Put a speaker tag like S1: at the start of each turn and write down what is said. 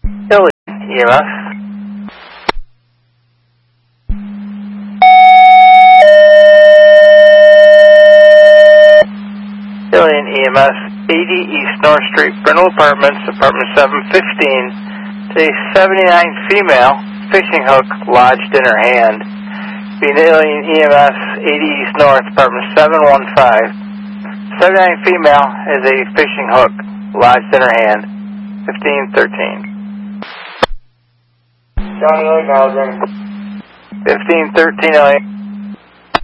S1: Alien EMS. Alien EMS, 80 East North Street, Brindle Apartments, apartment 715. A 79 female, fishing hook lodged in her hand. Being Alien EMS, 80 East North, apartment 715. 79 female has a fishing hook lodged in her hand. 1513.
S2: Johnny Acknowledging.
S1: 1513, Alien.